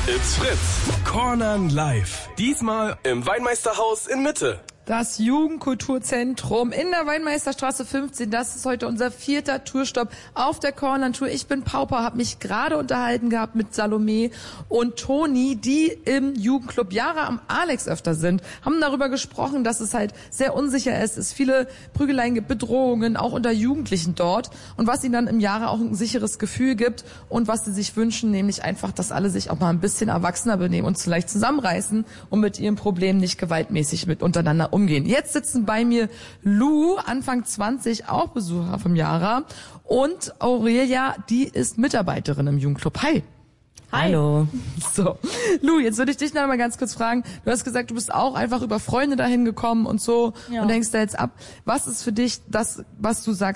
It's Fritz. Cornern live. Diesmal im Weinmeisterhaus in Mitte. Das Jugendkulturzentrum in der Weinmeisterstraße 15, das ist heute unser 4. Tourstopp auf der Cornern-Tour. Ich bin Pauper, habe mich gerade unterhalten gehabt mit Salome und Toni, die im Jugendclub Yara am Alex öfter sind, haben darüber gesprochen, dass es halt sehr unsicher ist, es viele Prügeleien gibt, Bedrohungen, auch unter Jugendlichen dort und was ihnen dann im Yara auch ein sicheres Gefühl gibt und was sie sich wünschen, nämlich einfach, dass alle sich auch mal ein bisschen erwachsener benehmen und vielleicht zusammenreißen und mit ihren Problemen nicht gewaltmäßig mit untereinander umgehen. Jetzt sitzen bei mir Lou, Anfang 20, auch Besucher vom Yara, und Aurelia, die ist Mitarbeiterin im Jugendclub. Hi. Hallo. So, Lou, jetzt würde ich dich noch mal ganz kurz fragen. Du hast gesagt, du bist auch einfach über Freunde dahin gekommen und so und hängst da jetzt ab. Was ist für dich das, was du sagst,